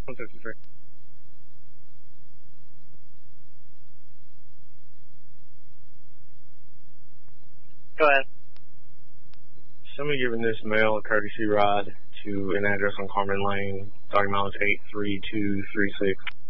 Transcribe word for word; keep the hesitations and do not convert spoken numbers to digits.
one fifty-three. Go ahead. Somebody giving this male a courtesy ride to an address on Carmen Lane, talking miles eight three two three six.